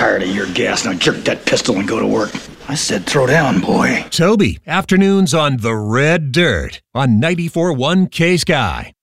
tired of your gas. Now jerk that pistol and go to work. I said throw down, boy. Toby, afternoons on The Red Dirt on 94.1 K-Sky.